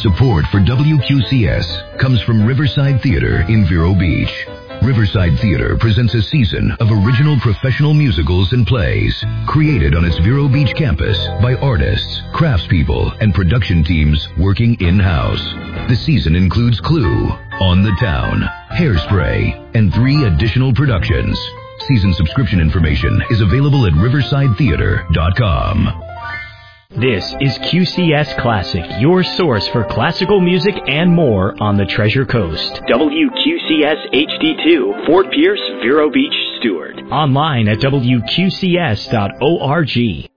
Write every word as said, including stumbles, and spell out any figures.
Support for W Q C S comes from Riverside Theater in Vero Beach. Riverside Theater presents a season of original professional musicals and plays created on its Vero Beach campus by artists, craftspeople, and production teams working in-house. The season includes Clue, On the Town, Hairspray, and three additional productions. Season subscription information is available at riverside theater dot com. This is Q C S Classic, your source for classical music and more on the Treasure Coast. W Q C S H D two, Fort Pierce, Vero Beach, Stewart. Online at W Q C S dot org.